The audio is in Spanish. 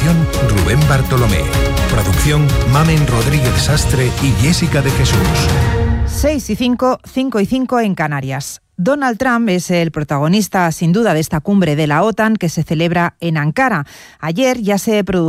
Realización Rubén Bartolomé. Producción Mamen Rodríguez Sastre y Jessica de Jesús. 6:05, 5:05 en Canarias. Donald Trump es el protagonista, sin duda, de esta cumbre de la OTAN que se celebra en Ankara. Ayer ya se produjo